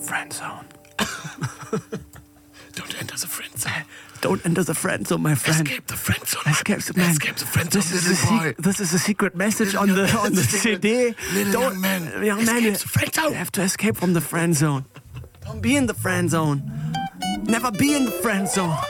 friend zone. Don't enter the friend zone. Don't enter the friend zone, my friend. Escape the friend zone. Escape the man. Escape the friend zone, little boy. This is a secret message on the CD. Little young man. Escape the friend zone. You have to escape from the friend zone. Don't be in the friend zone. Never be in the friend zone.